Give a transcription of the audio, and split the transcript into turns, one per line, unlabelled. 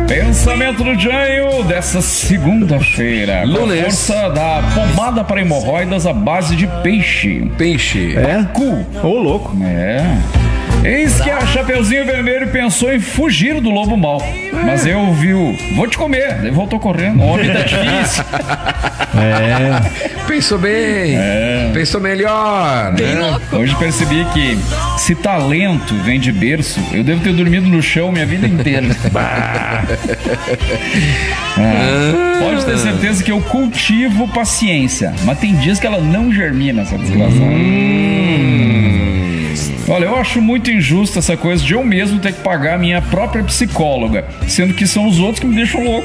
Pensamento do Jânio dessa segunda-feira.
Lunes.
Força da pomada para hemorroidas à base de peixe.
Peixe.
É?
Cu.
Ô, louco.
É. Eis que a Chapeuzinho Vermelho pensou em fugir do lobo mau. Mas eu viu, vou te comer. Daí voltou correndo. Homem tá difícil.
Pensou bem. Pensou melhor. Né?
Hoje percebi que se talento vem de berço, eu devo ter dormido no chão minha vida inteira. Pode ter certeza que eu cultivo paciência, mas tem dias que ela não germina, essa desgraçada. Olha, eu acho muito injusto essa coisa de eu mesmo ter que pagar a minha própria psicóloga, sendo que são os outros que me deixam louco.